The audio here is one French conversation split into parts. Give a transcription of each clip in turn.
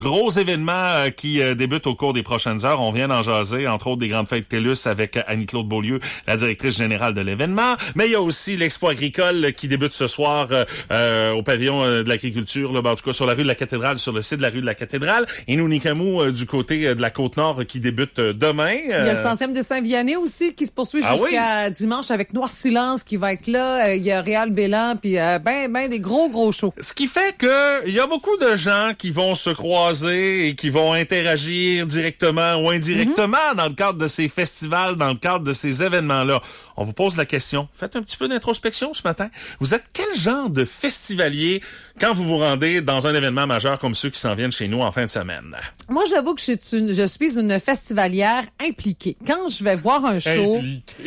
Gros événements qui débutent au cours des prochaines heures. On vient d'en jaser, entre autres des grandes fêtes TELUS avec Annie-Claude Beaulieu, la directrice générale de l'événement. Mais il y a aussi l'Expo agricole qui débute ce soir au pavillon de l'agriculture, là, en tout cas sur la rue de la Cathédrale, sur le site de la rue de la Cathédrale. Et Nunikamu du côté de la Côte-Nord qui débute demain. Il y a le 100e de Saint-Vianney aussi qui se poursuit jusqu'à dimanche avec Noir Silence qui va être là. Il y a Réal Bélan puis ben des gros shows. Ce qui fait que il y a beaucoup de gens qui vont se croiser et qui vont interagir directement ou indirectement dans le cadre de ces festivals, dans le cadre de ces événements-là. On vous pose la question. Faites un petit peu d'introspection ce matin. Vous êtes quel genre de festivalier quand vous vous rendez dans un événement majeur comme ceux qui s'en viennent chez nous en fin de semaine? Moi, j'avoue que je suis une festivalière impliquée. Quand je vais voir un show,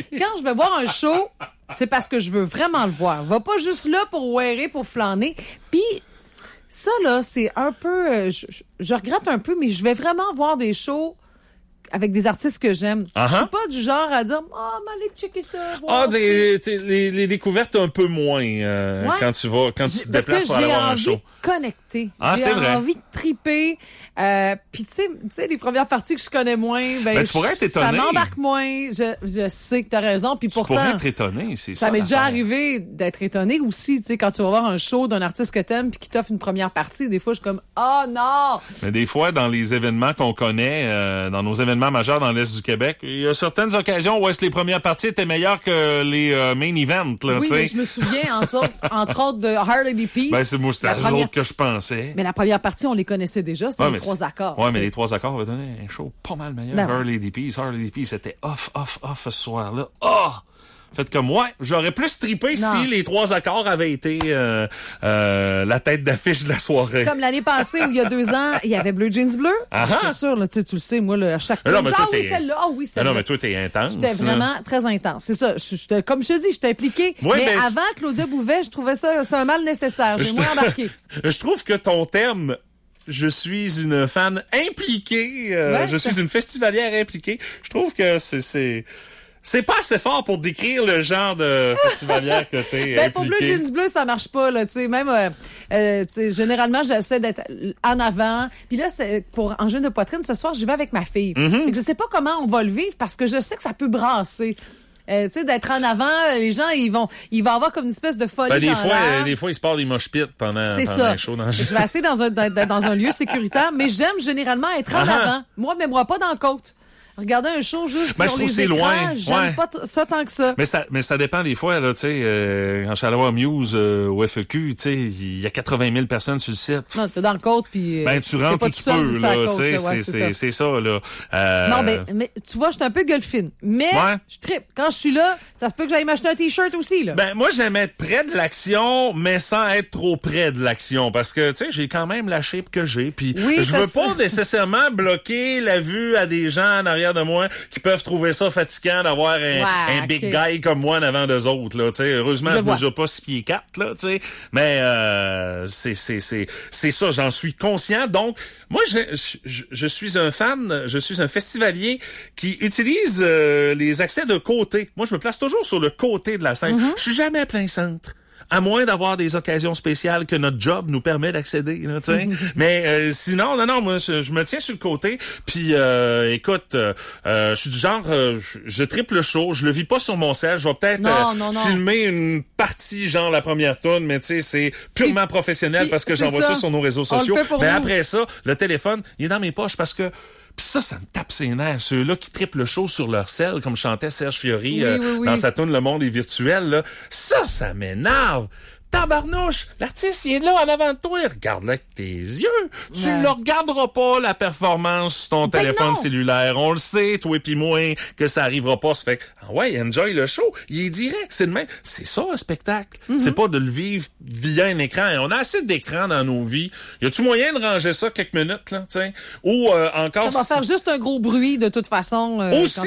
c'est parce que je veux vraiment le voir. Va pas juste là pour wearer, pour flâner. Puis ça, là, c'est un peu... je regrette un peu, mais je vais vraiment voir des shows avec des artistes que j'aime. Je suis pas du genre à dire « Ah, allez checker ça, voir les découvertes un peu moins quand tu te déplaces pour aller voir un show. J'ai envie de connecter. C'est vrai. J'ai envie de triper. Puis tu sais, les premières parties que je connais moins, tu pourrais être étonné. Ça m'embarque moins. Je sais que t'as raison. Puis pourtant, tu pourrais être étonné, c'est ça. Ça m'est déjà arrivé d'être étonné aussi, tu sais, quand tu vas voir un show d'un artiste que t'aimes puis qui t'offre une première partie, des fois, je suis comme « Oh non! » Mais des fois, dans les événements qu'on connaît, dans nos événements majeurs dans l'Est du Québec, il y a certaines occasions où est-ce que les premières parties étaient meilleures que les main events. Là, oui, mais je me souviens, entre autres, de Hard Lady Peace. C'est moi, c'était eux autres que je pensais. Mais la première partie, on les connaissait déjà, c'était les trois accords. Ouais, mais les trois accords avaient donné un show pas mal meilleur. Hard Lady Peace, c'était off ce soir-là. Faites comme moi, j'aurais plus trippé si les trois accords avaient été la tête d'affiche de la soirée. Comme l'année passée où il y a 2 ans, il y avait Bleu Jeans Bleu. C'est sûr, là, tu le sais, moi, à chaque fois. Celle-là. Celle-là. Non, mais toi, t'es intense. J'étais vraiment très intense. C'est ça. Comme je te dis, j'étais impliquée. Oui, mais avant Claudia Bouvet, je trouvais ça, c'était un mal nécessaire. J'ai moins embarqué. Je trouve que ton terme... Je suis une fan impliquée. Je suis une festivalière impliquée. Je trouve que c'est pas assez fort pour décrire le genre de festivalière que t'es impliquée. Pour Bleu Jeans Bleu, ça marche pas, là, tu sais. Même, généralement, j'essaie d'être en avant. Puis là, pour Angine de poitrine, ce soir, j'y vais avec ma fille. Fait que je sais pas comment on va le vivre parce que je sais que ça peut brasser. Tu sais, d'être en avant, les gens, il va avoir comme une espèce de folie des fois, ils se partent des mosh pits pendant un show. Je vais essayer dans un lieu sécuritaire, mais j'aime généralement être en avant. Moi, mais moi, pas dans le côte. Regarder un show juste sur les écrans, loin. J'aime pas ça tant que ça. Mais ça dépend des fois, là, tu sais, quand je suis allé voir Muse au FEQ, tu sais, il y a 80 000 personnes sur le site. Non, t'es dans le côte, puis tu rentres où tu peux, là, tu sais, c'est ça, là. Non, mais tu vois, je suis un peu gueule fine. Mais je trippe. Quand je suis là, ça se peut que j'aille m'acheter un t-shirt aussi, là. Moi, j'aime être près de l'action, mais sans être trop près de l'action, parce que, tu sais, j'ai quand même la shape que j'ai, puis je veux pas nécessairement bloquer la vue à des gens en arrière de moi qui peuvent trouver ça fatigant d'avoir un big guy comme moi en avant d'eux autres, là, tu sais. Heureusement, je mesure pas 6 pieds 4, là, tu sais. Mais, c'est ça, j'en suis conscient. Donc, moi, je suis un fan, je suis un festivalier qui utilise les accès de côté. Moi, je me place toujours sur le côté de la scène. Je suis jamais à plein centre. À moins d'avoir des occasions spéciales que notre job nous permet d'accéder, là, tu sais. Mais sinon, non, moi, je me tiens sur le côté. Puis, écoute, je suis du genre, je triple le show, je le vis pas sur mon sel. Je vais peut-être filmer une partie, genre la première tourne, mais tu sais, c'est purement professionnel parce que j'envoie ça sur nos réseaux sociaux. Mais après ça, le téléphone, il est dans mes poches parce que Puis ça me tape ses nerfs. Ceux-là qui triplent le show sur leur selle, comme chantait Serge Fiori dans sa tune Le Monde est virtuel, là. Ça m'énerve. Tabarnouche, l'artiste, il est là en avant de toi. Regarde-le avec tes yeux. Tu ne regarderas pas, la performance sur ton téléphone cellulaire. On le sait, toi et puis moi, que ça arrivera pas. Ça fait enjoy le show. Il est direct, c'est le même. C'est ça, un spectacle. C'est pas de le vivre via un écran. Et on a assez d'écrans dans nos vies. Y a-tu moyen de ranger ça quelques minutes, là, tu sais? Ou encore... Ça va faire juste un gros bruit, de toute façon. Ou si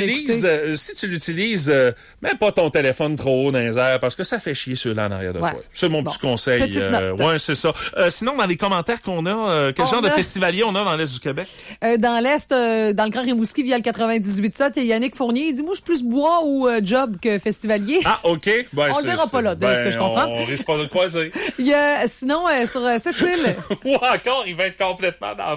tu l'utilises, mets pas ton téléphone trop haut dans les airs, parce que ça fait chier ceux-là en arrière de toi. C'est mon petit conseil. C'est ça. Sinon, dans les commentaires qu'on a, quel genre de festivalier on a dans l'Est du Québec? Dans l'Est, dans le Grand Rimouski, via le 98.7, il y a Yannick Fournier. Il dit, moi, je suis plus plus bois ou job que festivalier. Ah, OK. Ben, on le verra pas là, de ce que je comprends. On risque pas de le croiser. Il y a, sinon, sur cette île. Ou encore, il va être complètement dans